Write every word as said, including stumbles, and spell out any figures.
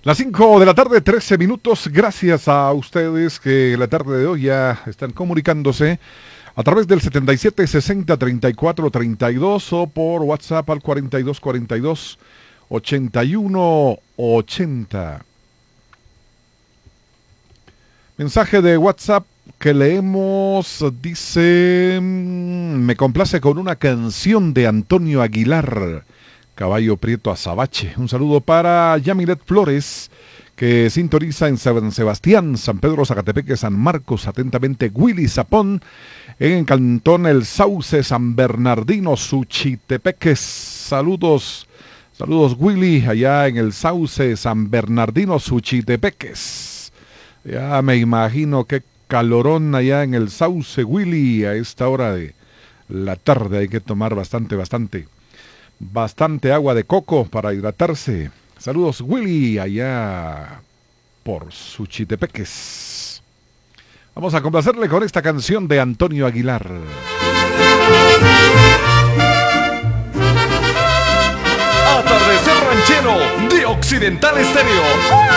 Las cinco de la tarde, trece minutos. Gracias a ustedes que la tarde de hoy ya están comunicándose a través del setenta y siete sesenta treinta y cuatro treinta y dos o por WhatsApp al cuarenta y dos cuarenta y dos ochenta y uno ochenta. Mensaje de WhatsApp que leemos, dice: me complace con una canción de Antonio Aguilar, Caballo Prieto Azabache. Un saludo para Yamilet Flores, que sintoniza en San Sebastián, San Pedro, Zacatepeque, San Marcos. Atentamente, Willy Zapón, en Cantón El Sauce, San Bernardino, Suchitepeques. Saludos, saludos Willy, allá en El Sauce, San Bernardino, Suchitepeques. Ya me imagino qué calorón allá en El Sauce, Willy, a esta hora de la tarde. Hay que tomar bastante, bastante, bastante agua de coco para hidratarse. Saludos, Willy, allá por Suchitepeques. Vamos a complacerle con esta canción de Antonio Aguilar. Atardecer ranchero de Occidental Estéreo.